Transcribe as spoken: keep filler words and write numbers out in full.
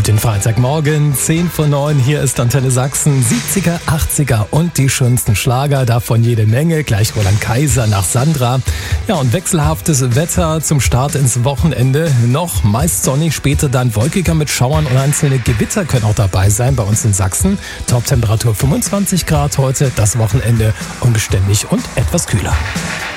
Den Freitagmorgen, zehn vor neun, hier ist Antenne Sachsen, siebziger, achtziger und die schönsten Schlager, davon jede Menge, gleich Roland Kaiser nach Sandra. Ja, und wechselhaftes Wetter zum Start ins Wochenende, noch meist sonnig, später dann wolkiger mit Schauern und einzelne Gewitter können auch dabei sein bei uns in Sachsen. Top-Temperatur fünfundzwanzig Grad heute, das Wochenende unbeständig und etwas kühler.